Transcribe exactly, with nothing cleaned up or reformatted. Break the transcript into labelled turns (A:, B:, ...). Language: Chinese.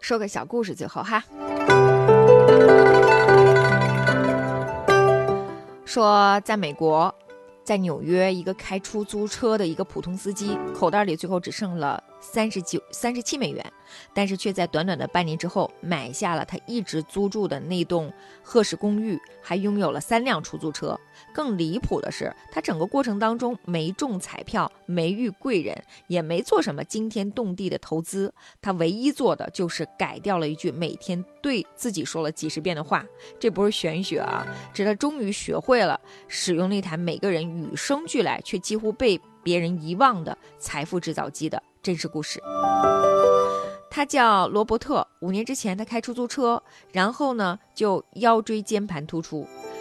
A: 说个小故事最后哈。说在美国，在纽约，一个开出租车的一个普通司机，口袋里最后只剩了三十九、三十七美元，但是却在短短的半年之后买下了他一直租住的那栋赫式公寓，还拥有了三辆出租车。更离谱的是，他整个过程当中没中彩票，没遇贵人，也没做什么惊天动地的投资，他唯一做的就是改掉了一句每天对自己说了几十遍的话。这不是玄学啊，只是他终于学会了使用那台每个人与生俱来却几乎被别人遗忘的财富制造机的真实故事。他叫罗伯特，五年之前他开出租车，然后呢就腰椎间盘突出，